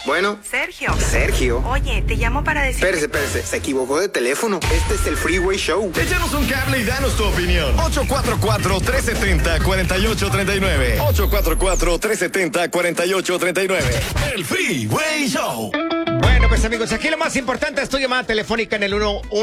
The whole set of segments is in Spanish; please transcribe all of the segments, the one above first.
Bueno. Sergio. Oye, te llamo para decir... Espérese. Se equivocó de teléfono. Este es el Freeway Show. Échanos un cable y danos tu opinión. 844-370-4839. 844-370-4839. El Freeway Show. Bueno, pues amigos, aquí lo más importante es tu llamada telefónica en el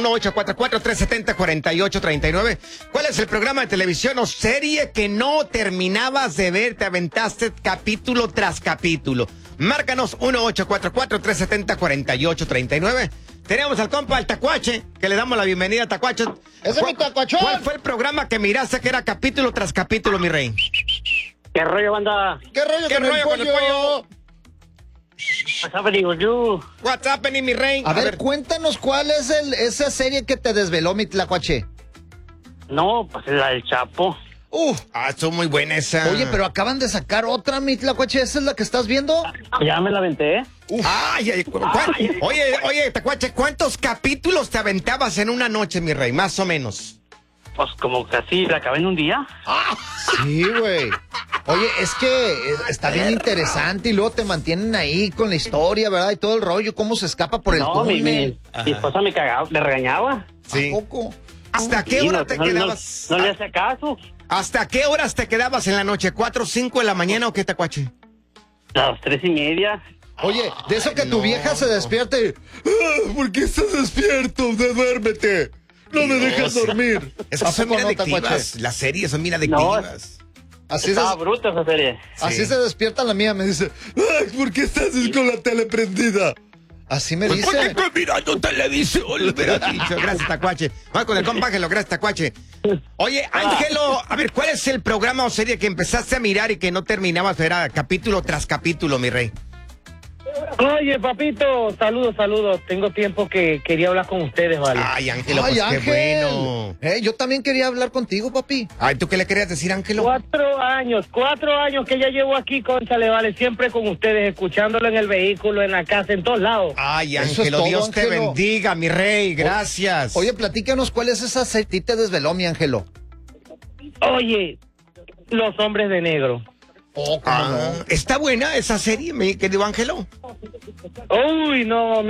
1844-370-4839. ¿Cuál es el programa de televisión o serie que no terminabas de ver? Te aventaste capítulo tras capítulo. Márcanos 1844-370-4839. Tenemos al compa, al Tacuache, que le damos la bienvenida a Tacuache. ¡Ese es mi Tacuachón! ¿Cuál fue el programa que miraste que era capítulo tras capítulo, mi rey? ¿Qué rollo, banda? ¿Qué rollo con el pollo? What's happening with you? What's happening, mi rey? A ver, cuéntanos cuál es esa serie que te desveló, mi Tlacuache. No, pues la del Chapo. Estuvo muy buena esa. Oye, pero acaban de sacar otra, mi Tlacuache. ¿Esa es la que estás viendo? Ya me la aventé. Oye, Tacuache, ¿cuántos capítulos te aventabas en una noche, mi rey? Más o menos. Pues como casi la acabé en un día. Sí, güey. Oye, es que está bien interesante y luego te mantienen ahí con la historia, ¿verdad? Y todo el rollo, cómo se escapa por el túnel. Mi esposa me cagaba, me regañaba. Sí. ¿A poco? ¿Hasta qué hora te quedabas? No le hacía caso. ¿Hasta qué horas te quedabas en la noche? ¿4 o 5 de la mañana o qué, Tacuache? A las 3:30. Oye, de eso que tu vieja se despierte. ¿Por qué estás despierto? Duérmete. No me dejas dormir. Esas son bien adictivas. Las series son bien adictivas. Estaba bruta esa serie. Así se despierta la mía, me dice, ay, ¿por qué estás con la tele prendida? Así me dice. ¿Por qué estoy mirando televisión? Gracias, Tacuache. Vamos con el compa Ángelo, gracias, Tacuache. Oye, Ángelo, a ver, ¿cuál es el programa o serie que empezaste a mirar y que no terminabas? Era capítulo tras capítulo, mi rey. Oye, papito, saludos. Tengo tiempo que quería hablar con ustedes, ¿vale? Ay, Ángelo, Ay, pues Ángel. qué bueno. Yo también quería hablar contigo, papi. Ay, ¿tú qué le querías decir, Ángelo? 4 años que ya llevo aquí, cónchale, vale, siempre con ustedes, escuchándolo en el vehículo, en la casa, en todos lados. Ay, Eso es Ángelo, todo, Dios te Ángelo. bendiga, mi rey, gracias. Oye, platícanos cuál es esa serie que te desveló, mi Ángelo. Oye, Los Hombres de Negro. Oh, ¿cómo no? ¿Está buena esa serie, mi querido Ángelo? Uy, no,